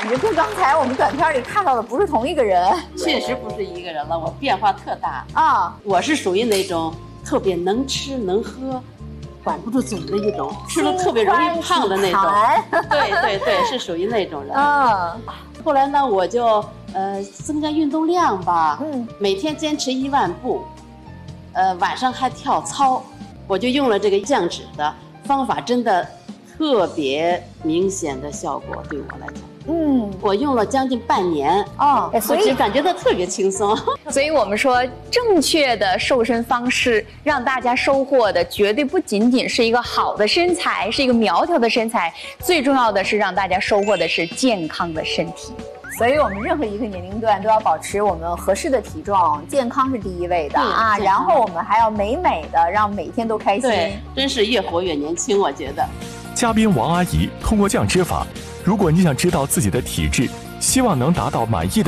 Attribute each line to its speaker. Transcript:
Speaker 1: 感觉跟刚才我们短片里看到的不是同一个人。
Speaker 2: 确实不是一个人了，我变化特大
Speaker 1: 啊！
Speaker 2: 我是属于那种特别能吃能喝，管不住嘴的一种，吃了特别容易胖的那种。对，是属于那种人。后来呢，我就增加运动量吧，每天坚持1万步，晚上还跳操，我就用了这个降脂的方法，真的特别明显的效果，对我来讲。我用了将近半年所以感觉到特别轻松。
Speaker 3: 所以我们说，正确的瘦身方式让大家收获的绝对不仅仅是一个好的身材，是一个苗条的身材，最重要的是让大家收获的是健康的身体。
Speaker 1: 所以我们任何一个年龄段都要保持我们合适的体重，健康是第一位的啊。然后我们还要美美的，让每天都开心。
Speaker 2: 对，真是越活越年轻，我觉得。
Speaker 4: 嘉宾王阿姨通过降脂法，如果你想知道自己的体质，希望能达到满意的